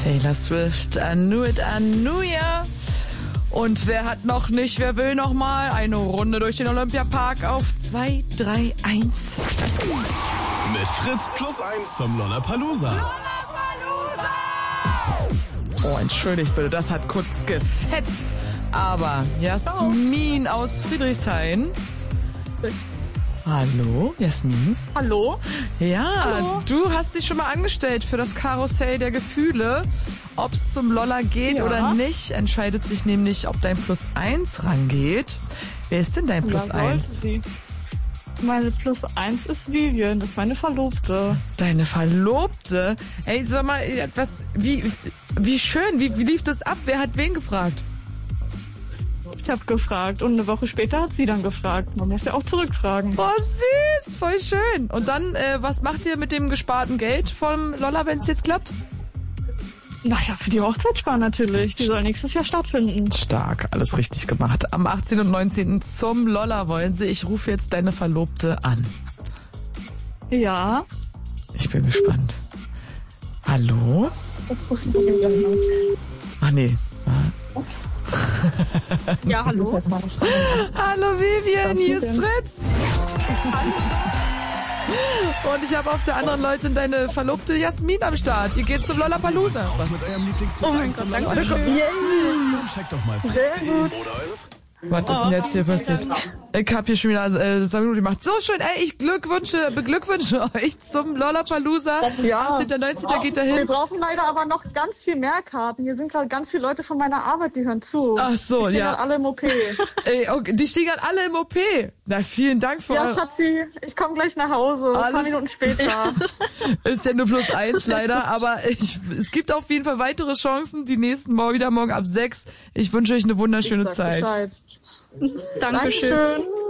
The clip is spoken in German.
Taylor Swift, I Knew It, I Knew Ya. Und wer will noch mal eine Runde durch den Olympiapark auf 2, 3, 1. Mit Fritz +1 zum Lollapalooza. Oh, entschuldigt bitte, das hat kurz gefetzt. Aber Jasmin aus Friedrichshain. Hallo, Jasmin. Hallo? Ja, Hallo. Du hast dich schon mal angestellt für das Karussell der Gefühle. Ob es zum Lolla geht oder nicht, entscheidet sich nämlich, ob dein +1 rangeht. Wer ist denn dein +1? Meine +1 ist Vivian, das ist meine Verlobte. Deine Verlobte? Ey, sag mal, wie schön, wie lief das ab? Wer hat wen gefragt? Ich habe gefragt und eine Woche später hat sie dann gefragt. Man muss ja auch zurückfragen. Oh, süß, voll schön. Und dann, was macht ihr mit dem gesparten Geld vom Lolla, wenn es jetzt klappt? Naja, für die Hochzeit sparen natürlich. Die soll nächstes Jahr stattfinden. Stark, alles richtig gemacht. Am 18. und 19. zum Lolla wollen sie. Ich rufe jetzt deine Verlobte an. Ja. Ich bin gespannt. Hallo? Jetzt rufe ich ihn an. Ach nee. Ja, hallo. Hallo Vivian, hier ist Fritz. Und ich habe auf der anderen Leitung deine Verlobte Jasmin am Start. Ihr geht zum Lollapalooza. Was mit eurem Oh mein Gott, danke schön. Checkt doch mal fritz.de oder eure Was ist denn jetzt hier passiert? Ich hab hier schon wieder 2 Minuten gemacht. So schön, ey, ich beglückwünsche euch zum Lollapalooza. Ja. 18. 19. geht da Wir hin. brauchen leider aber noch ganz viel mehr Karten. Hier sind gerade ganz viele Leute von meiner Arbeit, die hören zu. Ach so, die stehen ja. gerade alle im OP. Ey, okay, die stehen gerade alle im OP. Na, vielen Dank für Ja, Schatzi, ich komme gleich nach Hause. Ein paar Minuten später. Ist ja nur +1 leider, aber es gibt auf jeden Fall weitere Chancen. Die nächsten wieder morgen ab 6. Ich wünsche euch eine wunderschöne Zeit. Dankeschön.